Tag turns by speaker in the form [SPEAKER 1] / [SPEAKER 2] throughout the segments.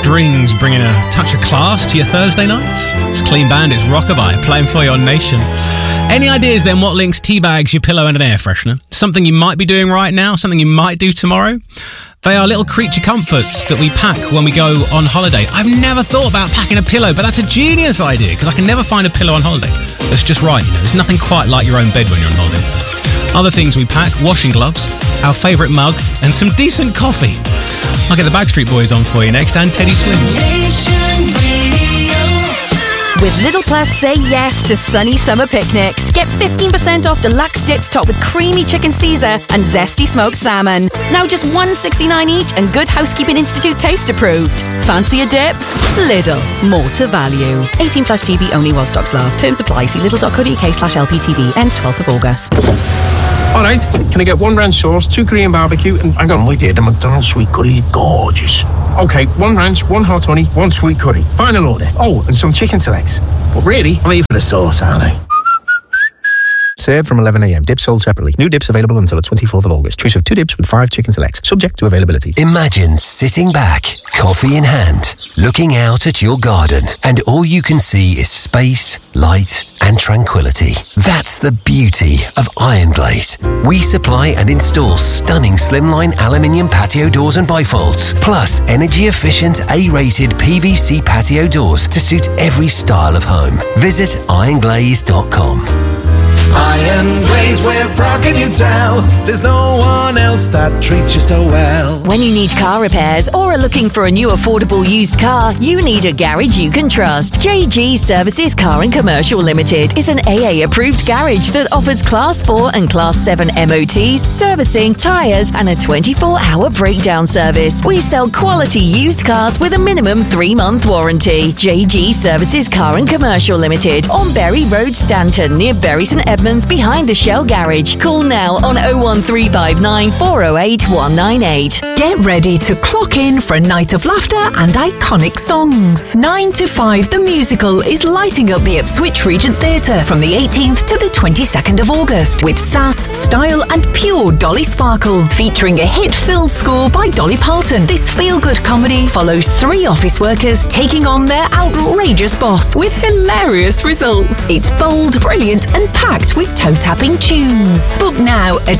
[SPEAKER 1] strings bringing a touch of class to your Thursday nights. It's Clean Bandit's Rockabye playing for you on Nation. Any ideas then what links tea bags, your pillow and an air freshener? Something you might be doing right now, something you might do tomorrow? They are little creature comforts that we pack when we go on holiday. I've never thought about packing a pillow, but that's a genius idea because I can never find a pillow on holiday that's just right. You know, there's nothing quite like your own bed when you're on holiday. Other things we pack, washing gloves, our favourite mug and some decent coffee. I'll get the Backstreet Boys on for you next and Teddy Swims.
[SPEAKER 2] With Lidl Plus, say yes to sunny summer picnics. Get 15% off deluxe dips topped with creamy chicken Caesar and zesty smoked salmon. Now just $1.69 each and Good Housekeeping Institute taste approved. Fancy a dip? Lidl. More to value. 18 plus GB only while stocks last. Terms apply. See lidl.co.uk/LPTV. Ends 12th of August.
[SPEAKER 3] All right, can I get 1 ranch sauce, 2 Korean barbecue, and hang on, wait there, the McDonald's sweet curry, gorgeous. Okay, 1 ranch, 1 hot honey, 1 sweet curry. Final order. Oh, and some chicken selects. But really, I'm here for the sauce, aren't I? Served from 11 a.m. Dips sold separately. New dips available until the 24th of August. Choice of 2 dips with 5 chicken selects. Subject to availability.
[SPEAKER 4] Imagine sitting back, coffee in hand, looking out at your garden, and all you can see is space, light, and tranquility. That's the beauty of Iron Glaze. We supply and install stunning slimline aluminium patio doors and bifolds, plus energy-efficient A-rated PVC patio doors to suit every style of home. Visit ironglaze.com.
[SPEAKER 5] Iron Glaze, where proud can you tell? There's no one else that treats you so well.
[SPEAKER 2] When you need car repairs or are looking for a new affordable used car, you need a garage you can trust. JG Services Car and Commercial Limited is an AA approved garage that offers Class 4 and Class 7 MOTs, servicing, tyres and a 24-hour breakdown service. We sell quality used cars with a minimum 3-month warranty. JG Services Car and Commercial Limited on Bury Road, Stanton, near Bury St Edmunds, behind the Shell Garage. Call now on 01359 408 198.
[SPEAKER 6] Get ready to clock in for a night of laughter and iconic songs. 9 to 5 The Musical is lighting up the Ipswich Regent Theatre from the 18th to the 22nd of August with sass, style and pure Dolly Sparkle, featuring a hit-filled score by Dolly Parton. This feel-good comedy follows 3 office workers taking on their outrageous boss with hilarious results. It's bold, brilliant and packed with toe-tapping tunes. Book now at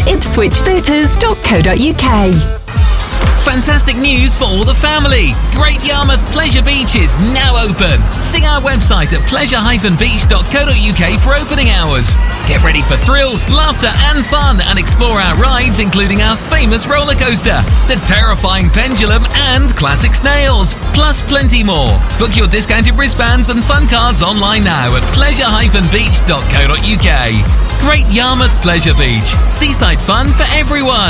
[SPEAKER 6] ipswichtheatres.co.uk.
[SPEAKER 7] Fantastic news for all the family. Great Yarmouth Pleasure Beach is now open. See our website at pleasure-beach.co.uk for opening hours. Get ready for thrills, laughter and fun and explore our rides including our famous roller coaster, the terrifying pendulum and classic snails, plus plenty more. Book your discounted wristbands and fun cards online now at pleasure-beach.co.uk. Great Yarmouth Pleasure Beach. Seaside fun for everyone.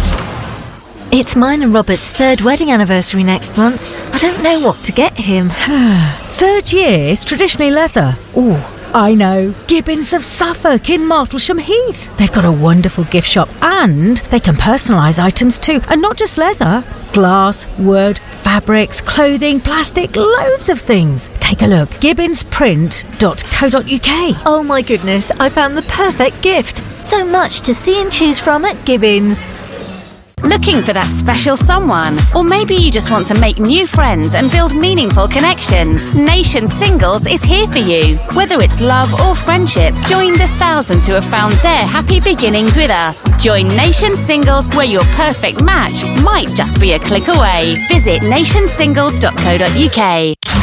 [SPEAKER 8] It's mine and Robert's 3rd wedding anniversary next month. I don't know what to get him.
[SPEAKER 9] 3rd year is traditionally leather. Oh, I know. Gibbons of Suffolk in Martlesham Heath. They've got a wonderful gift shop and they can personalise items too. And not just leather. Glass, wood, fabrics, clothing, plastic, loads of things. Take a look. gibbonsprint.co.uk.
[SPEAKER 8] Oh my goodness, I found the perfect gift. So much to see and choose from at Gibbons.
[SPEAKER 10] Looking for that special someone? Or maybe you just want to make new friends and build meaningful connections? Nation Singles is here for you. Whether it's love or friendship, join the thousands who have found their happy beginnings with us. Join Nation Singles, where your perfect match might just be a click away. Visit nationsingles.co.uk.